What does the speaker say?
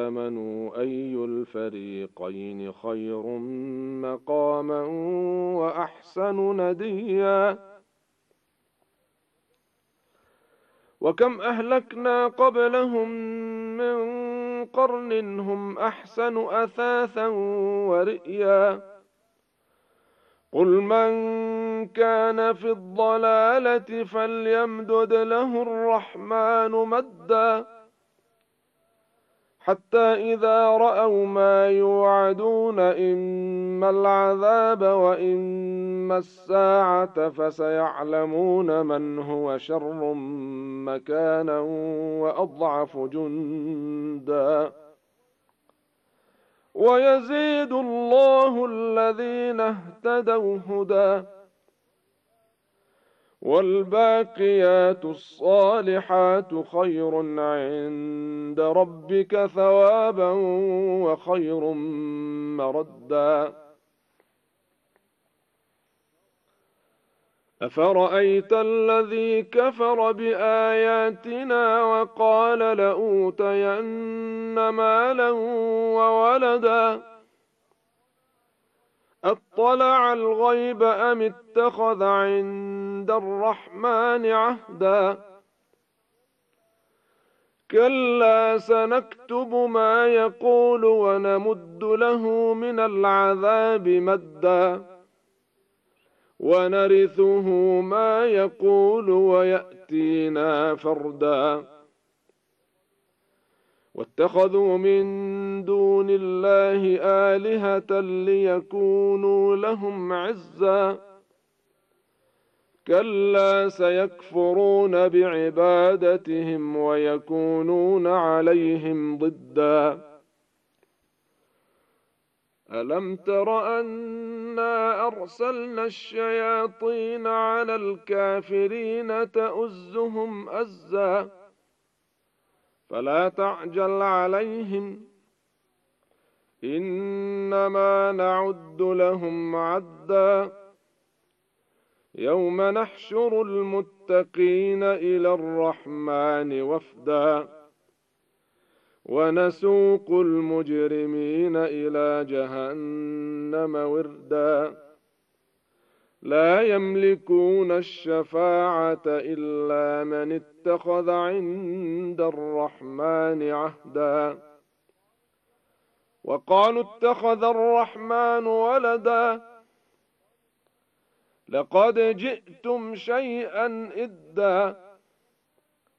آمنوا أي الفريقين خير مقاما وأحسن نديا وكم أهلكنا قبلهم من قرن هم أحسن أثاثا ورئيا قل من كان في الضلالة فليمدد له الرحمن مدا حتى إذا رأوا ما يوعدون إما العذاب وإما الساعة فسيعلمون من هو شر مكانا وأضعف جندا ويزيد الله الذين اهتدوا هدى والباقيات الصالحات خير عند ربك ثوابا وخير مردا أفرأيت الذي كفر بآياتنا وقال لأوتين مالا وولدا أطلع الغيب أم اتخذ عند الرحمن عهدا كلا سنكتب ما يقول ونمد له من العذاب مدا ونرثه ما يقول ويأتينا فردا واتخذوا من دون الله آلهة ليكونوا لهم عزا كلا سيكفرون بعبادتهم ويكونون عليهم ضدا ألم تر أنا أرسلنا الشياطين على الكافرين تؤزهم أزا فلا تعجل عليهم إنما نعد لهم عدا يوم نحشر المتقين إلى الرحمن وفدا ونسوق المجرمين إلى جهنم وردا لا يملكون الشفاعة إلا من اتخذ عند الرحمن عهدا وقالوا اتخذ الرحمن ولدا لقد جئتم شيئا إدا